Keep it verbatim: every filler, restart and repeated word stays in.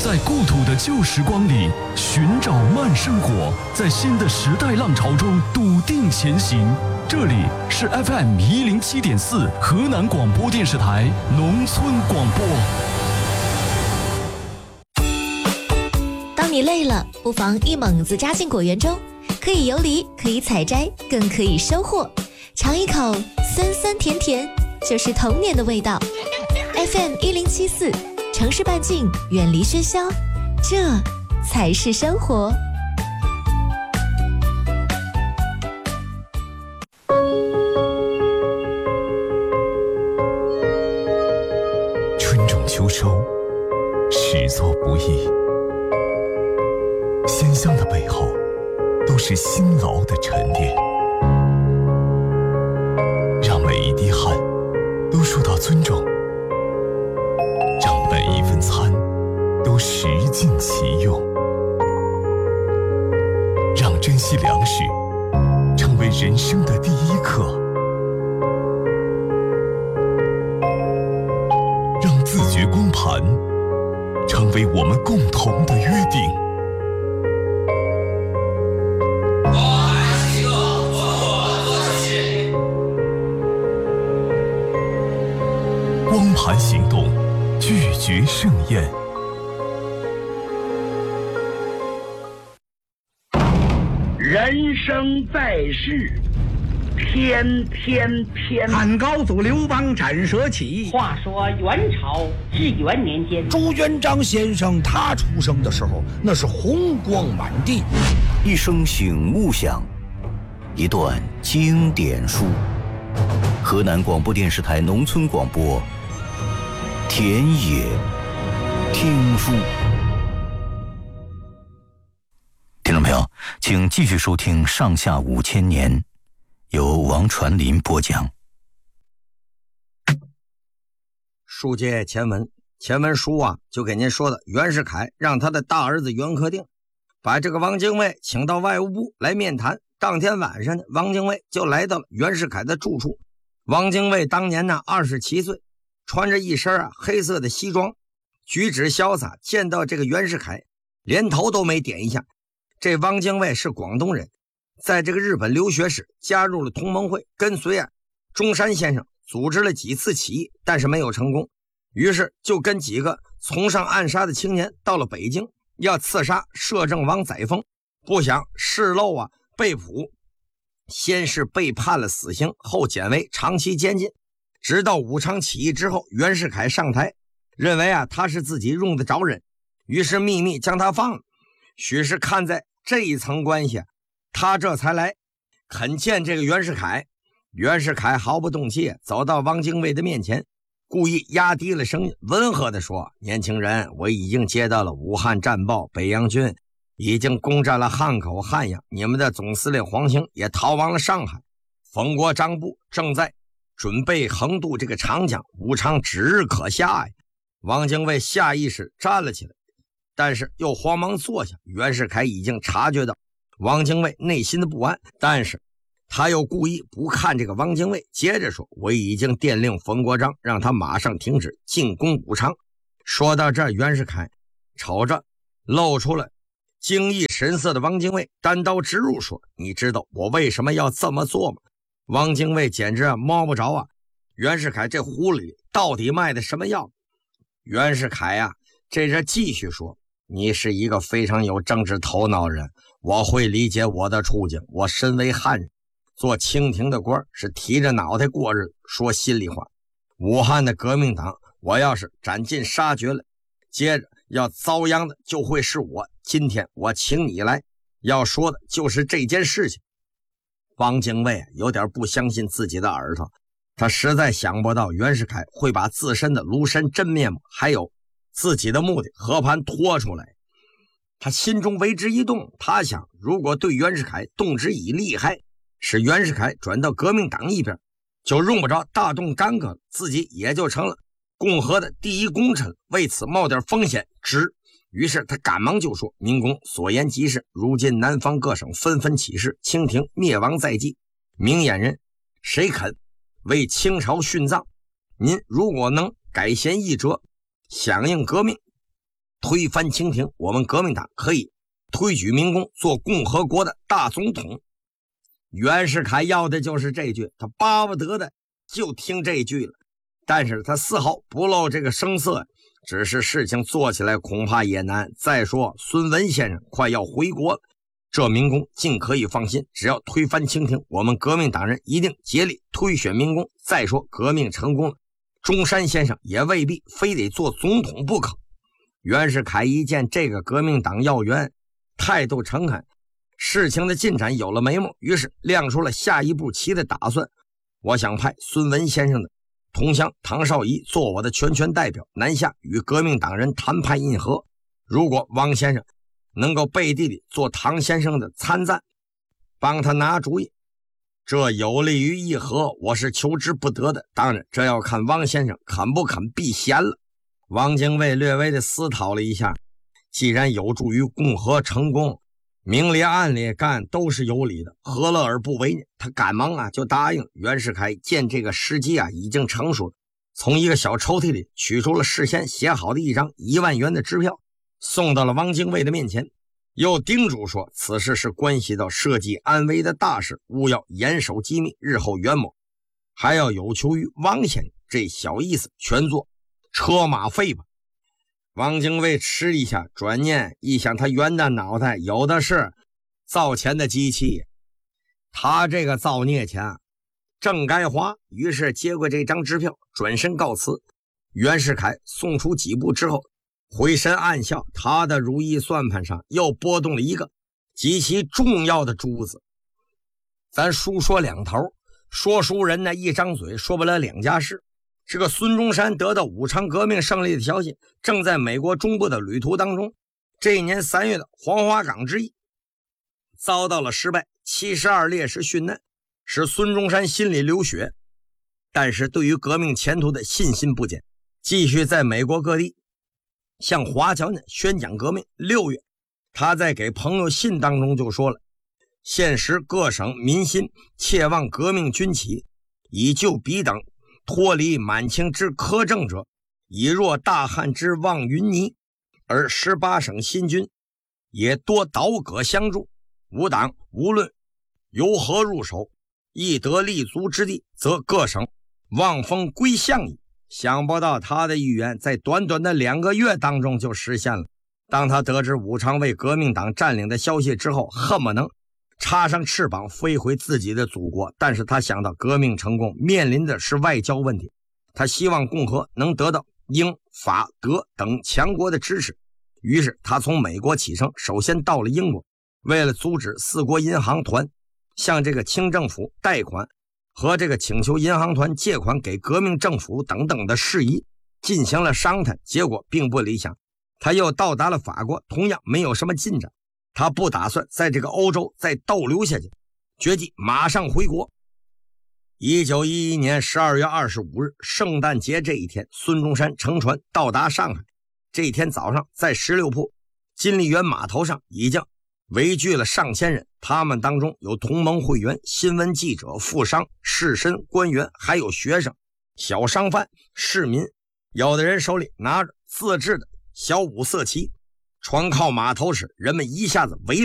在故土的旧时光里寻找慢生活，在新的时代浪潮中笃定前行。这里是 F M 一零七点四河南广播电视台农村广播。 当你累了，不妨一猛子扎进果园中，可以游离，可以采摘，更可以收获。尝一口酸酸甜甜，就是童年的味道。F M 一零七四，城市半径，远离喧嚣，这才是生活。 春种秋收，始作不易。鲜香的背后，都是辛劳的沉淀。让每一滴汗都受到尊重，让每一份餐都食尽其用，让珍惜粮食成为人生的第一课，让自觉光盘成为我们共同的约定。光盘行动，拒绝盛宴。 人生在世，天天偏。 汉高祖刘邦斩蛇起。 话说元朝至元年间， 朱元璋先生他出生的时候，那是红光满地。 一声醒悟响，一段经典书。河南广播电视台农村广播，田野听书。听众朋友，请继续收听《上下五千年》，由王传林播讲。 书接前文，前文书啊，就给您说的，袁世凯让他的大儿子袁克定把这个汪精卫请到外务部来面谈。当天晚上呢，汪精卫就来到了袁世凯的住处。汪精卫当年呢二十七岁，穿着一身啊黑色的西装，举止潇洒。见到这个袁世凯，连头都没点一下。这汪精卫是广东人，在这个日本留学时加入了同盟会，跟随啊中山先生组织了几次起义，但是没有成功。于是就跟几个从上暗杀的青年到了北京，要刺杀摄政王载沣。不想事漏啊被捕，先是被判了死刑，后减为长期监禁。直到武昌起义之后，袁世凯上台，认为啊他是自己用得着人，于是秘密将他放了。许是看在这一层关系，他这才来恳见这个袁世凯。袁世凯毫不动气，走到汪精卫的面前，故意压低了声音，温和地说：年轻人，我已经接到了武汉战报，北洋军已经攻占了汉口、汉阳，你们的总司令黄兴也逃亡了上海，冯国璋部正在准备横渡这个长江，武昌指日可下呀！汪精卫下意识站了起来，但是又慌忙坐下。袁世凯已经察觉到汪精卫内心的不安，但是他又故意不看这个汪精卫，接着说：我已经电令冯国璋，让他马上停止进攻武昌。说到这儿，袁世凯瞅着露出了惊异神色的汪精卫，单刀直入说：你知道我为什么要这么做吗？汪精卫简直啊摸不着啊袁世凯这壶里到底卖的什么药。袁世凯啊这是继续说：你是一个非常有政治头脑的人，我会理解我的处境。我身为汉人，做清廷的官是提着脑袋过日子。说心里话，武汉的革命党我要是斩尽杀绝了，接着要遭殃的就会是我。今天我请你来，要说的就是这件事情。汪精卫有点不相信自己的耳朵，他实在想不到袁世凯会把自身的庐山真面目还有自己的目的和盘托出来。他心中为之一动，他想如果对袁世凯动之以利害，使袁世凯转到革命党一边，就用不着大动干戈，自己也就成了共和的第一功臣，为此冒点风险值。于是他赶忙就说：民公所言极是，如今南方各省纷纷起事，清廷灭亡在即，明眼人谁肯为清朝殉葬？您如果能改弦易辙，响应革命， 推翻清廷，我们革命党可以推举民工做共和国的大总统。袁世凯要的就是这句，他巴不得的就听这句了。但是他丝毫不露这个声色，只是事情做起来恐怕也难。再说孙文先生快要回国了，这民工尽可以放心，只要推翻清廷，我们革命党人一定竭力推选民工。再说革命成功了，中山先生也未必非得做总统不可。袁世凯一见这个革命党要员态度诚恳，事情的进展有了眉目，于是亮出了下一步棋的打算。我想派孙文先生的同乡唐绍仪做我的全权代表，南下与革命党人谈判议和。如果汪先生能够背地里做唐先生的参赞，帮他拿主意，这有利于议和，我是求之不得的。当然这要看汪先生肯不肯避嫌了。汪精卫略微的思考了一下，既然有助于共和成功，明里暗里干都是有理的，何乐而不为呢？他赶忙啊就答应。袁世凯见这个时机啊已经成熟了，从一个小抽屉里取出了事先写好的一张一万元的支票，送到了汪精卫的面前，又叮嘱说此事是关系到社稷安危的大事，务要严守机密，日后袁某还要有求于汪先生，这小意思全做车马费吧。汪精卫吃一下，转念一想，他袁的脑袋有的是造钱的机器，他这个造孽钱正该花。于是接过这张支票，转身告辞。袁世凯送出几步之后，回身暗笑，他的如意算盘上又拨动了一个极其重要的珠子。咱书说两头，说书人呢一张嘴说不了两家事。这个孙中山得到武昌革命胜利的消息，正在美国中部的旅途当中。这一年三月的黄花岗之役遭到了失败，七十二烈士殉难，使孙中山心里流血，但是对于革命前途的信心不减，继续在美国各地向华侨呢宣讲革命。六月他在给朋友信当中就说了，现时各省民心切望革命军起，以救彼等脱离满清之苛政者，以若大汉之望云霓，而十八省新军也多倒戈相助，吾党无论由何入手，亦得立足之地，则各省望风归向矣。想不到他的预言在短短的两个月当中就实现了。当他得知武昌为革命党占领的消息之后，恨不能插上翅膀飞回自己的祖国，但是他想到革命成功面临的是外交问题，他希望共和能得到英法德等强国的支持。于是他从美国启程，首先到了英国，为了阻止四国银行团向这个清政府贷款和这个请求银行团借款给革命政府等等的事宜进行了商谈，结果并不理想。他又到达了法国，同样没有什么进展。他不打算在这个欧洲再逗留下去，决计马上回国。一九一一年十二月二十五日，圣诞节这一天，孙中山乘船到达上海。这一天早上，在十六铺金丽园码头上已经围聚了上千人，他们当中有同盟会员、新闻记者、富商、士绅、官员，还有学生、小商贩、市民，有的人手里拿着自制的小五色旗。船靠码头时，人们一下子围